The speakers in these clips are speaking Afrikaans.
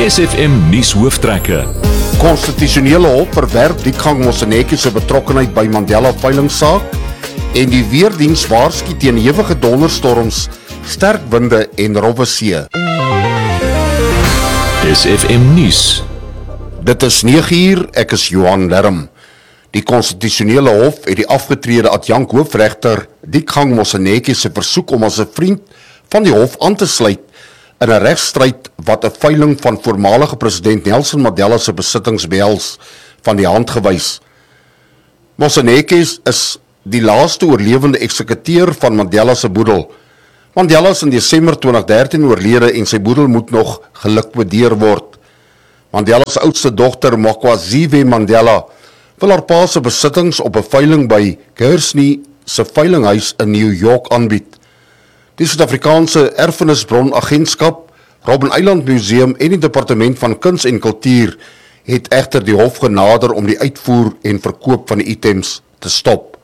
SFM nuushooftrekke. Konstitusionele Hof verwerp Diekgang Moseneke se betrokkenheid by Mandela veilingsaak en die weerdiens waarsku teen hewige donderstorms, sterk winde en rowwe see. SFM nuus. Dit is 9uur, ek is Johan Lerm. Die Konstitusionele Hof het die afgetrede adjunkt hoofregter Diekgang Moseneke se versoek om as 'n vriend van die hof aan te sluit in 'n regstryd wat 'n veiling van voormalige president Nelson Mandela se besittings behels van die hand gewys. Moseneke is die laaste oorlewende eksekuteur van Mandela se boedel. Mandela is in Desember 2013 oorlede en sy boedel moet nog gelikwideer word. Mandela se oudste dogter, Makwaziwe Mandela, wil haar pa se besittings op 'n veiling by Kearsney se veilinghuis in New York aanbied. Die Suid-Afrikaanse Erfenisbronagentskap, Robben Island Museum en die Departement van Kuns en Kultuur het egter die hof genader om die uitvoer en verkoop van die items te stop.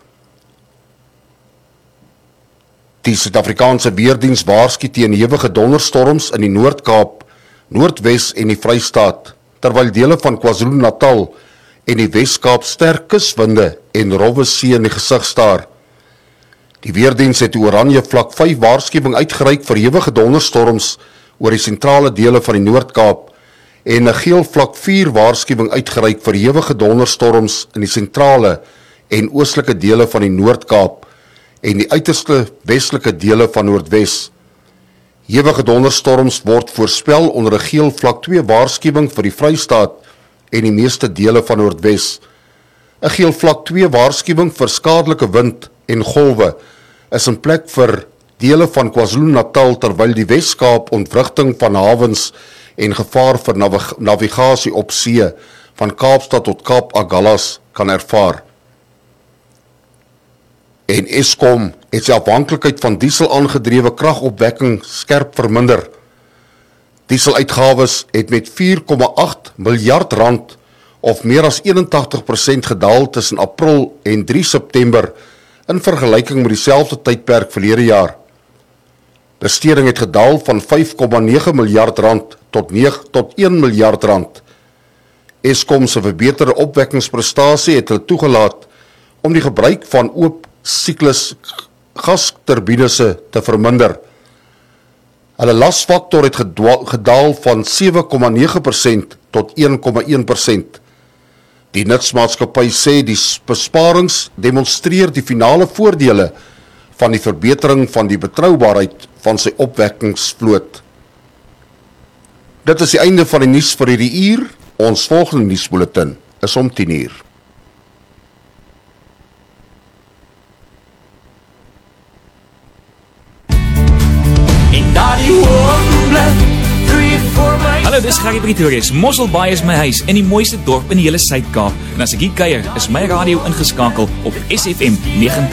Die Suid-Afrikaanse weerdiens waarsku teen hewige donderstorms in die Noord-Kaap, Noordwes en die Vrystaat, terwyl dele van KwaZulu-Natal en die Wes-Kaap sterk kuswinde en rowwe see in die gesig staar. Die weerdiens het die oranje vlak 5 waarskuwing uitgereik vir hewige donderstorms oor die sentrale dele van die Noord-Kaap en 'n geel vlak 4 waarskuwing uitgereik vir hewige donderstorms in die sentrale en oostelike dele van die Noord-Kaap en die uiterste westelike dele van Noordwes. Hewige donderstorms word voorspel onder 'n geel vlak 2 waarskuwing vir die Vrystaat en die meeste dele van Noordwes. 'n Geel vlak 2 waarskuwing vir skadelike wind en golwe is in plek vir dele van KwaZulu-Natal terwyl die Wes-Kaap ontwrigting van hawens en gevaar vir navigasie op see van Kaapstad tot Kaap Agulhas kan ervaar. En Eskom het sy afhanklikheid van diesel aangedrewe kragopwekking skerp verminder. Dieseluitgawes het met 4,8 miljard rand of meer as 81% gedaal tussen April en 3 September in vergelyking met dieselfde tydperk verlede jaar. Besteding het gedaal van 5,9 miljard rand tot 1 miljard rand. Eskom se verbeterde opwekkingsprestasie het hulle toegelaat om die gebruik van oop siklus gasturbinese te verminder. Hulle lasfaktor het gedaal van 7,9% tot 1,1%. Die nutsmaatskappy sê die besparings demonstreer die finale voordele van die verbetering van die betroubaarheid van sy opwekkingsvloot. Dit is die einde van die nuus vir hierdie uur. Ons volgende nuusbulletin is om 10uur. Hallo, dis Gary Pretorius. Mosselbaai is my huis in die mooiste dorp in die hele Suid-Kaap. En as ek hier kuier, is my radio ingeskakel op SFM 90.